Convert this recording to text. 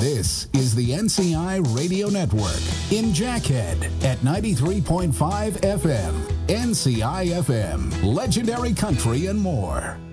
This is the NCI Radio Network in Jackhead at 93.5 FM. NCI FM, legendary country and more.